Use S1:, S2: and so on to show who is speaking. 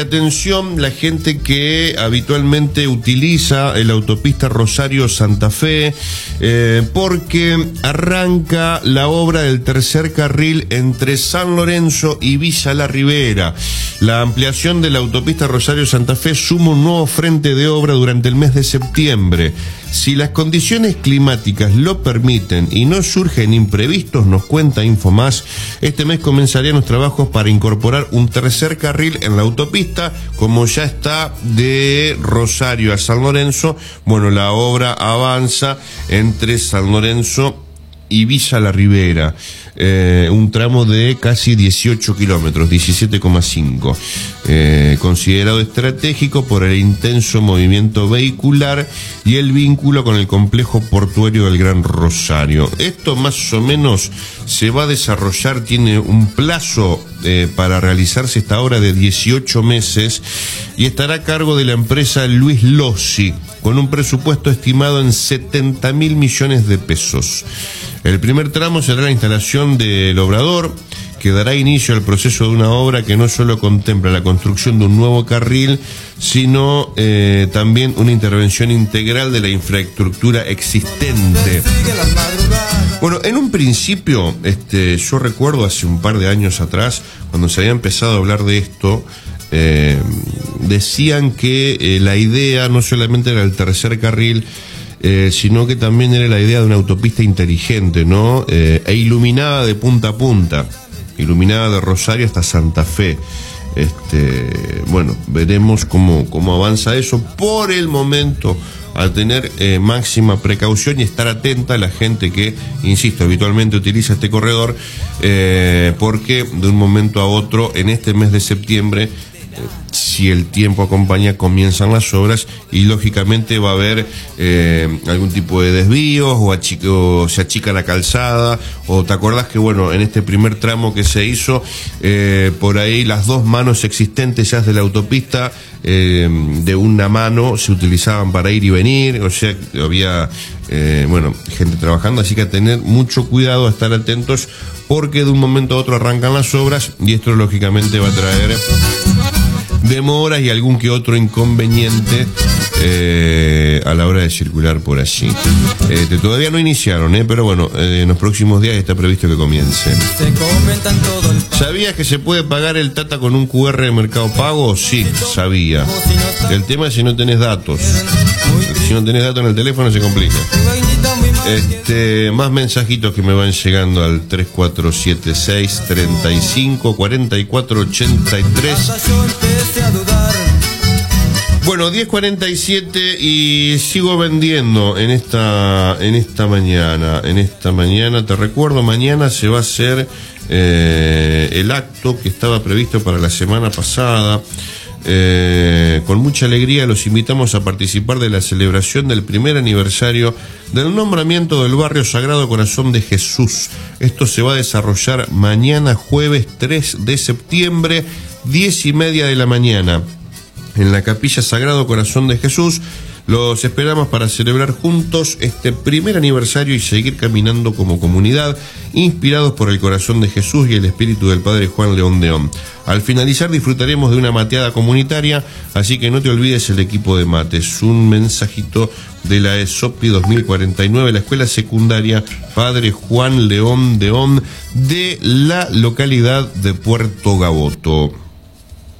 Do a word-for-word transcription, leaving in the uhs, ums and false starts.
S1: Atención la gente que habitualmente utiliza el autopista Rosario-Santa Fe, eh, porque arranca la obra del tercer carril entre San Lorenzo y Villa La Ribera. La ampliación de la autopista Rosario-Santa Fe suma un nuevo frente de obra durante el mes de septiembre. Si las condiciones climáticas lo permiten y no surgen imprevistos, nos cuenta Infomás, este mes comenzarían los trabajos para incorporar un tercer carril en la autopista, como ya está de Rosario a San Lorenzo. Bueno, la obra avanza entre San Lorenzo y Villa La Ribera, eh, un tramo de casi dieciocho kilómetros, diecisiete coma cinco, eh, considerado estratégico por el intenso movimiento vehicular y el vínculo con el complejo portuario del Gran Rosario. Esto más o menos se va a desarrollar, tiene un plazo eh, para realizarse esta obra de dieciocho meses y estará a cargo de la empresa Luis Lossi, con un presupuesto estimado en setenta mil millones de pesos. El primer tramo será la instalación del obrador, que dará inicio al proceso de una obra que no solo contempla la construcción de un nuevo carril, sino eh, también una intervención integral de la infraestructura existente. Bueno, en un principio, este, yo recuerdo hace un par de años atrás, cuando se había empezado a hablar de esto, eh, decían que eh, la idea no solamente era el tercer carril, Eh, sino que también era la idea de una autopista inteligente, ¿no? Eh, e iluminada de punta a punta, iluminada de Rosario hasta Santa Fe. Este, bueno, veremos cómo, cómo avanza eso. Por el momento, al tener eh, máxima precaución y estar atenta a la gente que, insisto, habitualmente utiliza este corredor, eh, porque de un momento a otro, en este mes de septiembre, si el tiempo acompaña, comienzan las obras y lógicamente va a haber eh, algún tipo de desvíos o, achica, o se achica la calzada, o te acordás que bueno, en este primer tramo que se hizo, eh, por ahí las dos manos existentes ya de la autopista, eh, de una mano se utilizaban para ir y venir, o sea, había eh, bueno, gente trabajando, así que a tener mucho cuidado, a estar atentos, porque de un momento a otro arrancan las obras y esto lógicamente va a traer demoras y algún que otro inconveniente eh, a la hora de circular por allí. Eh, todavía no iniciaron, eh, pero bueno, eh, en los próximos días está previsto que comience. ¿Sabías que se puede pagar el Tata con un cu erre de Mercado Pago? Sí, sabía. El tema es si no tenés datos. Si no tenés datos en el teléfono se complica. Este, más mensajitos que me van llegando al tres cuatro siete seis, treinta y cinco, cuarenta y cuatro, ochenta y tres. Bueno, diez cuarenta y siete y sigo vendiendo en esta en esta mañana. En esta mañana, te recuerdo, mañana se va a hacer eh, el acto que estaba previsto para la semana pasada. Eh, con mucha alegría los invitamos a participar de la celebración del primer aniversario del nombramiento del barrio Sagrado Corazón de Jesús. Esto se va a desarrollar mañana jueves tres de septiembre, diez y media de la mañana, en la Capilla Sagrado Corazón de Jesús. Los esperamos para celebrar juntos este primer aniversario y seguir caminando como comunidad, inspirados por el corazón de Jesús y el espíritu del Padre Juan León Deón. Al finalizar disfrutaremos de una mateada comunitaria, así que no te olvides el equipo de mates. Un mensajito de la ESOPI dos mil cuarenta y nueve, la Escuela Secundaria Padre Juan León Deón de la localidad de Puerto Gaboto.